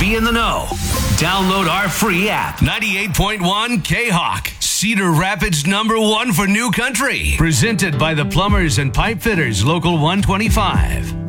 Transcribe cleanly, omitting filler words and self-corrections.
be in the know. Download our free app. 98.1 K-Hawk. Cedar Rapids #1 for new country. Presented by the Plumbers and Pipe Fitters, Local 125.